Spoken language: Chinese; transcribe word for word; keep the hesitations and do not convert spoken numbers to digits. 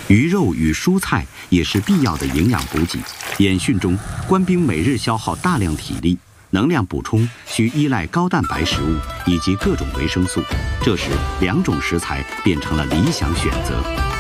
鱼肉与蔬菜也是必要的营养补给。演训中，官兵每日消耗大量体力，能量补充需依赖高蛋白食物以及各种维生素。这时，两种食材变成了理想选择。